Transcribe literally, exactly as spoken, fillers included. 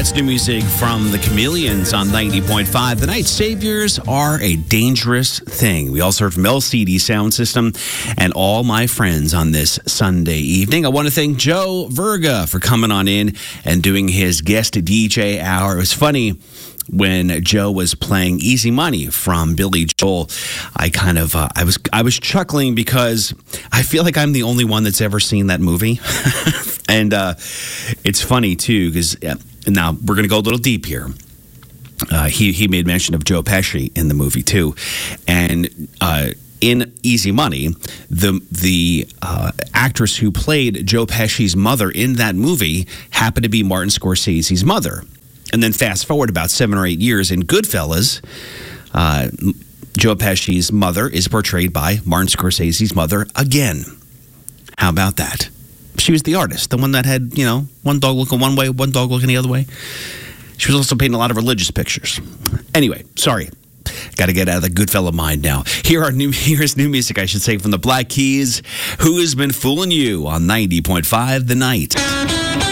That's new music from the Chameleons on ninety point five. The Night Saviors are a dangerous thing. We also heard from L C D Sound System and all my friends on this Sunday evening. I want to thank Joe Verga for coming on in and doing his guest D J hour. It was funny when Joe was playing Easy Money from Billy Joel. I kind of, uh, I was, I was chuckling because I feel like I'm the only one that's ever seen that movie. And uh, it's funny too, because uh, now we're going to go a little deep here. Uh, he, he made mention of Joe Pesci in the movie too. And, uh, in Easy Money, the the uh, actress who played Joe Pesci's mother in that movie happened to be Martin Scorsese's mother. And then fast forward about seven or eight years in Goodfellas, uh, Joe Pesci's mother is portrayed by Martin Scorsese's mother again. How about that? She was the artist, the one that had, you know, one dog looking one way, one dog looking the other way. She was also painting a lot of religious pictures. Anyway, sorry. Got to get out of the Goodfella mind now. Here are new. Here's new music, I should say, from the Black Keys. Who has been fooling you on ninety point five The Night?